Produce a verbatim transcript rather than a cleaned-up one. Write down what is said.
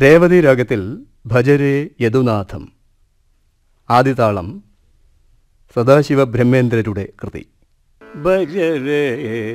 രേവതി രാഗത്തിൽ ഭജരേ യദുനാഥം. ആദിതാളം സദാശിവ ബ്രഹ്മേന്ദ്രരുടെ കൃതി. ഭജരേ